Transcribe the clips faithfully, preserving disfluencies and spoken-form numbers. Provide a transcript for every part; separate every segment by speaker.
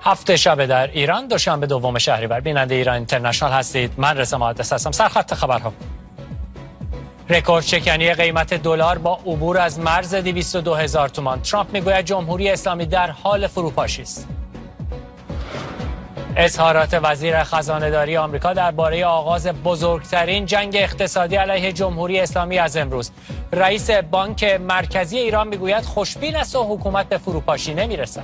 Speaker 1: هفت شب در ایران، دوشنبه دوم شهریور. بیننده ایران اینترنشنال هستید. من رضا مهندس هستم. سرخط خبرها: رکورد شکنی قیمت دلار با عبور از مرز دویست و دو هزار تومان. ترامپ میگوید جمهوری اسلامی در حال فروپاشی است. اظهارات وزیر خزانه‌داری آمریکا درباره آغاز بزرگترین جنگ اقتصادی علیه جمهوری اسلامی از امروز. رئیس بانک مرکزی ایران میگوید خوشبین است و حکومت به فروپاشی نمیرسد.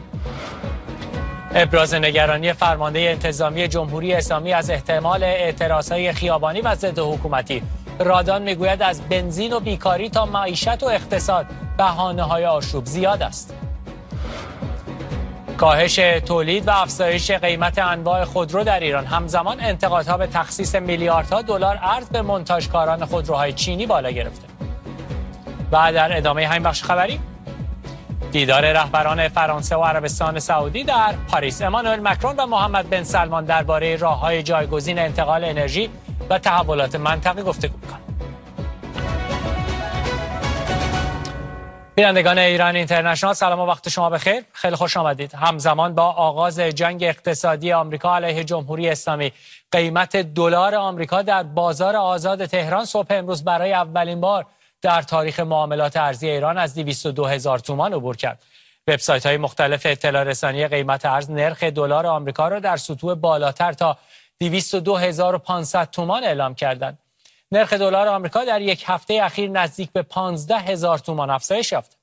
Speaker 1: ابراز نگرانی فرمانده انتظامی جمهوری اسلامی از احتمال اعتراضهای خیابانی و ضد حکومتی. رادان میگوید از بنزین و بیکاری تا معیشت و اقتصاد بهانه‌های آشوب زیاد است. کاهش تولید و افزایش قیمت انواع خودرو در ایران همزمان انتقادها به تخصیص میلیاردها دلار ارز به مونتاژکاران خودروهای چینی بالا گرفته. و در ادامه همین بخش خبری، دیدار رهبران فرانسه و عربستان سعودی در پاریس. امانوئل مکرون و محمد بن سلمان درباره راه‌های جایگزین انتقال انرژی و تحولات منطقه گفتگو می‌کنند. بینندگان ایران اینترنشنال، سلام و وقت شما بخیر. خیلی خوش آمدید. همزمان با آغاز جنگ اقتصادی آمریکا علیه جمهوری اسلامی، قیمت دلار آمریکا در بازار آزاد تهران صبح امروز برای اولین بار در تاریخ معاملات ارزی ایران از دویست و دو هزار تومان عبور کرد. وبسایت‌های مختلف اطلاع رسانی قیمت ارز نرخ دلار آمریکا را در سطوح بالاتر تا دویست و دو هزار و پانصد تومان اعلام کردند. نرخ دلار آمریکا در یک هفته اخیر نزدیک به پانزده هزار تومان افزایش یافت.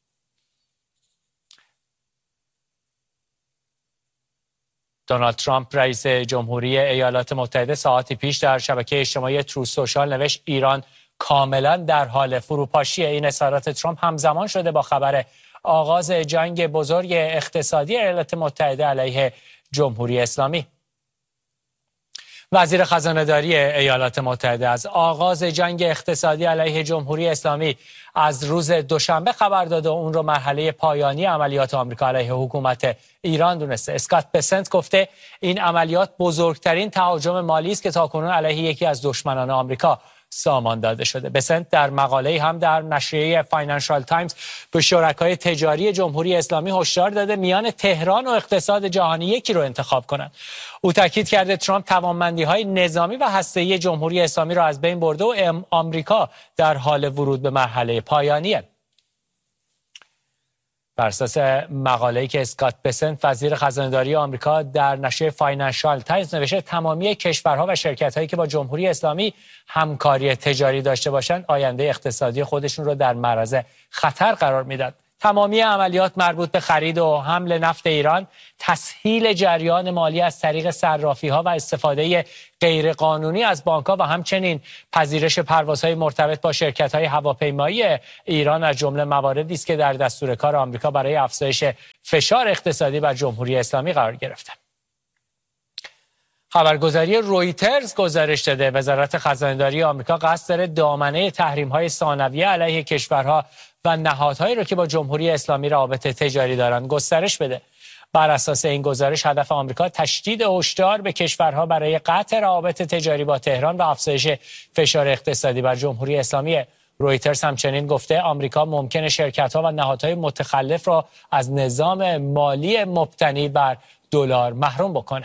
Speaker 1: دونالد ترامپ رئیس جمهوری ایالات متحده ساعتی پیش در شبکه اجتماعی ترو سوشال نوشت ایران کاملا در حال فروپاشی. این اظهارات ترامپ همزمان شده با خبر آغاز جنگ بزرگ اقتصادی ایالات متحده علیه جمهوری اسلامی. وزیر خزانه‌داری ایالات متحده از آغاز جنگ اقتصادی علیه جمهوری اسلامی از روز دوشنبه خبر داده و اون رو مرحله پایانی عملیات آمریکا علیه حکومت ایران دونسته. اسکات بسنت گفته این عملیات بزرگترین تهاجم مالی است که تاکنون علیه یکی از دشمنان آمریکا سامان داده شده. بسنت در مقاله‌ای هم در نشریه فاینانشال تایمز به شرکای تجاری جمهوری اسلامی هشدار داده میان تهران و اقتصاد جهانی یکی رو انتخاب کنند. او تاکید کرده ترامپ توانمندی‌های نظامی و هسته‌ای جمهوری اسلامی را از بین برده و آمریکا در حال ورود به مرحله پایانیه. بر اساس مقاله‌ای که اسکات بسنت وزیر خزانه‌داری آمریکا در نشریه فاینانشال تایمز نوشته، تمامی کشورها و شرکت‌هایی که با جمهوری اسلامی همکاری تجاری داشته باشند آینده اقتصادی خودشون رو در معرض خطر قرار میدن. تمامی عملیات مربوط به خرید و حمل نفت ایران، تسهیل جریان مالی از طریق صرافی‌ها و استفاده غیرقانونی از بانک‌ها و همچنین پذیرش پروازهای مرتبط با شرکت‌های هواپیمایی ایران از جمله مواردی است که در دستور کار آمریکا برای افزایش فشار اقتصادی بر جمهوری اسلامی قرار گرفته. خبرگزاری رویترز گزارش داده وزارت خزانه‌داری آمریکا قصد داره دامنه تحریم‌های ثانویه علیه کشورها و نهادهایی را که با جمهوری اسلامی رابطه تجاری دارند گسترش بده. بر اساس این گزارش هدف آمریکا تشدید هشدار به کشورها برای قطع روابط تجاری با تهران و افزایش فشار اقتصادی بر جمهوری اسلامی. رویترز همچنین گفته آمریکا ممکنه شرکت‌ها و نهادهای متخلف را از نظام مالی مبتنی بر دلار محروم بکنه.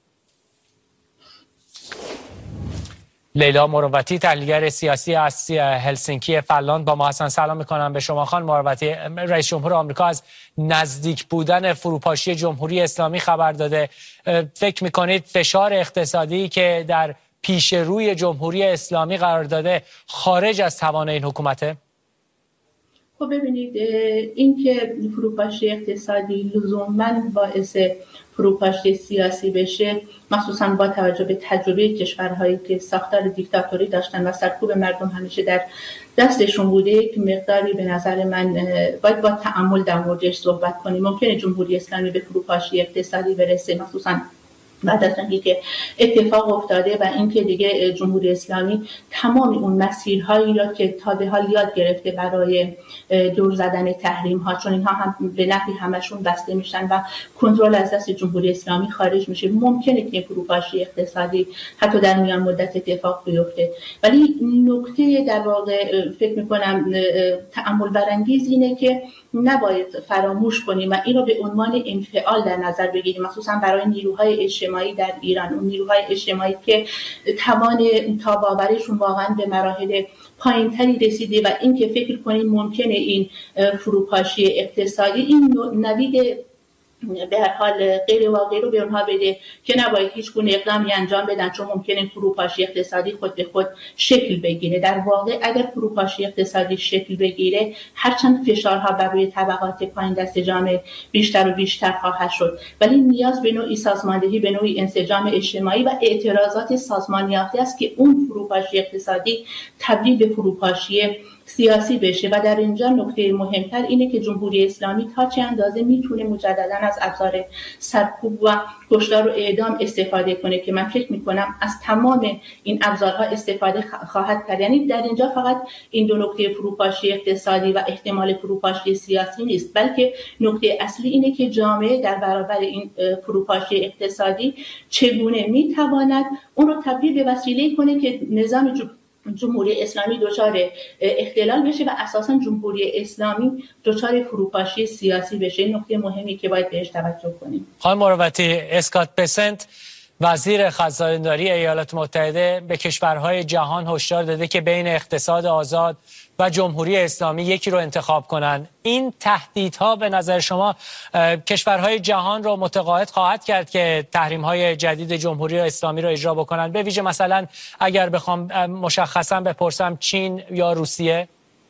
Speaker 1: لیلا مروتی، تحلیلگر سیاسی از هلسینکی فنلاند با ما هستن. سلام میکنم به شما خانم مروتی. رئیس جمهور آمریکا از نزدیک بودن فروپاشی جمهوری اسلامی خبر داده. فکر میکنید فشار اقتصادی که در پیش روی جمهوری اسلامی قرار داده خارج از توان این حکومته؟
Speaker 2: خب ببینید، این که فروپاشی اقتصادی لزوماً باعث فروپاشی سیاسی بشه، مخصوصاً با توجه به تجربه کشورهایی که ساختار دیکتاتوری داشتن و سرکوب مردم همیشه در دستشون بوده، یک مقداری به نظر من باید با تأمل در موردش صحبت کنیم. ممکنه جمهوری اسلامی به فروپاشی اقتصادی برسه، مخصوصاً بعد از اینکه اتفاق افتاده و اینکه دیگه جمهوری اسلامی تمام اون مسیرهایی را که تا به حال یاد گرفته برای دور زدن تحریم ها، چون اینها هم به نفع همشون بسته میشن و کنترل از دست جمهوری اسلامی خارج میشه، ممکنه که فروپاشی اقتصادی حتی در میان مدت اتفاق بیفته. ولی نکته در واقع فکر میکنم تأمل برانگیز اینه که نباید فراموش کنیم و این رو به عنوان انفعال در نظر بگیریم، مخصوصا برای نیروهای اجتماعی در ایران، اون نیروهای اجتماعی که توان تاب‌آوریشون واقعا به مراحل پایین‌تری رسیده و این که فکر کنیم ممکنه این فروپاشی اقتصادی این نوید به هر حال غیر واقعی رو به اونها بده که نباید هیچ گونه اقدامی انجام بدن چون ممکنه فروپاشی اقتصادی خود به خود شکل بگیره. در واقع اگر فروپاشی اقتصادی شکل بگیره، هرچند فشارها بر روی طبقات پایین دست جامعه بیشتر و بیشتر خواهد شد، ولی نیاز به نوعی سازماندهی، به نوعی انسجام اجتماعی و اعتراضات سازمان یافته است که اون فروپاشی اقتصادی تبدیل به فروپاشی سیاسی بشه. و در اینجا نکته مهمتر اینه که جمهوری اسلامی تا چه اندازه میتونه مجددا از ابزار سرکوب و کشتار و اعدام استفاده کنه که من فکر میکنم از تمام این ابزارها استفاده خواهد کرد. یعنی در اینجا فقط این دو نکته فروپاشی اقتصادی و احتمال فروپاشی سیاسی نیست، بلکه نکته اصلی اینه که جامعه در برابر این فروپاشی اقتصادی چگونه میتواند اون رو تبدیل به وسیله کنه که نظام جو جمهوری اسلامی دچار اختلال بشه و اساسا جمهوری اسلامی دچار فروپاشی سیاسی بشه. این نکته مهمی که باید بهش توجه کنیم.
Speaker 1: خانم مروتی، اسکات بسنت وزیر خزانداری ایالات متحده به کشورهای جهان هشدار داده که بین اقتصاد آزاد و جمهوری اسلامی یکی رو انتخاب کنن. این تهدیدها به نظر شما کشورهای جهان رو متقاعد خواهد کرد که تحریم‌های جدید جمهوری اسلامی رو اجرا بکنن؟ به ویژه مثلا اگر بخوام مشخصا بپرسم چین یا روسیه؟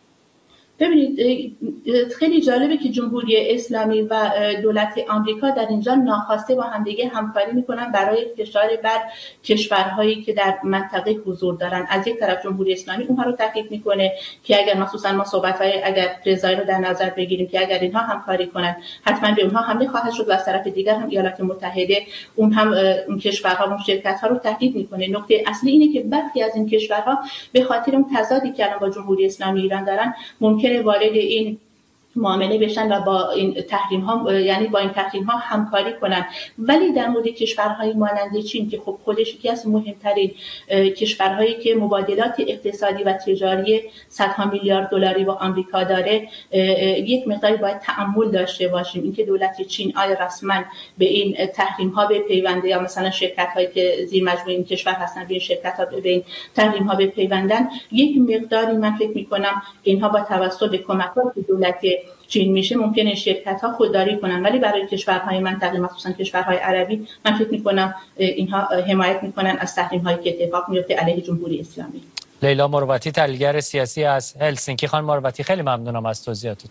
Speaker 2: ببینید خیلی جالبه که جمهوری اسلامی و دولت آمریکا در اینجا ناخواسته با همدیگه همکاری میکنن برای فشار بر کشورهایی که در منطقه حضور دارن. از یک طرف جمهوری اسلامی اونها رو تهدید میکنه که اگر مخصوصا ما صحبت‌های اگر رضایی رو در نظر بگیریم که اگر اینها همکاری کنن حتما به اونها حمله خواهد شد، و از طرف دیگر هم ایالات متحده اون هم اون کشورها اون شرکت‌ها رو تهدید میکنه. نکته اصلی اینه که برخی از این کشورها به خاطر اون تضادی که الان با جمهوری اسلامی ایران دارن ممکنه وارد این معامله بشن و با این تحریم ها، یعنی با این تحریم ها همکاری کنن. ولی در مورد کشورهای مانند چین که خب خودش یکی از مهمترین کشورهایی که مبادلات اقتصادی و تجاری صدها میلیارد دلاری با آمریکا داره، یک مقداری باید تأمل داشته باشیم اینکه دولت چین آیا رسما به این تحریم ها بپیونده یا مثلا شرکت هایی که زیر مجموعه این کشور هستن به این شرکت ها به این تحریم ها بپیوندن. یک مقداری من فکر می کنم اینها با توسط کمکات دولت چین میشه ممکنه شرکت ها خودداری کنن، ولی برای کشورهای منطقه مخصوصا کشورهای عربی من فکر میکنم اینها حمایت میکنن از تحریم هایی که اتفاق میفته علیه جمهوری اسلامی.
Speaker 1: لیلا مروتی، تحلیلگر سیاسی از هلسینکی. خانم مروتی خیلی ممنونم از توضیحاتتون.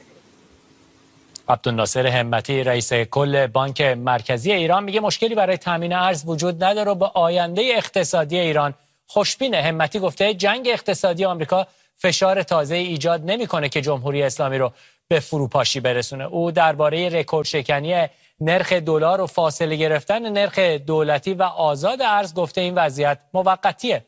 Speaker 1: عبدالناصر همتی رئیس کل بانک مرکزی ایران میگه مشکلی برای تامین ارز وجود نداره و به آینده اقتصادی ایران خوشبینه. همتی گفته جنگ اقتصادی آمریکا فشار تازه ایجاد نمیکنه که جمهوری اسلامی رو به فروپاشی برسونه. او درباره رکورد شکنی نرخ دلار و فاصله گرفتن نرخ دولتی و آزاد ارز گفته این وضعیت موقتیه.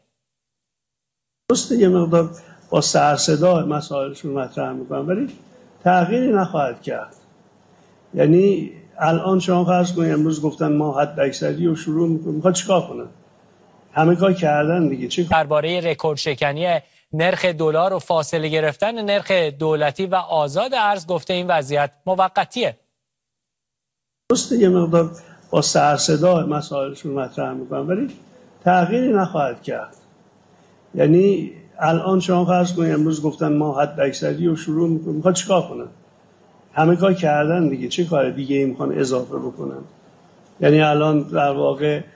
Speaker 3: درسته یه مقدار با سر صدا مسائلشون مطرح میکنن ولی تغییری نخواهد کرد. یعنی الان شما فرض کنید امروز گفتن ما حد اکثری رو شروع میکنیم، میخواد چیکار کنن؟ همه کار کردن دیگه. چی
Speaker 1: درباره رکورد شکنی نرخ دلار و فاصله گرفتن نرخ دولتی و آزاد ارز گفته این وضعیت موقتیه.
Speaker 3: درسته یه مقدار با سر صدا مسائلشون مطرح میکنن ولی تغییری نخواهد کرد. یعنی الان شما فرض کنید امروز گفتن ما حد اکثری رو شروع میکنیم، میخواد چیکار کنن؟ همه کار کردن دیگه. چه کار دیگه ای میخوان اضافه بکنن؟ یعنی الان در واقع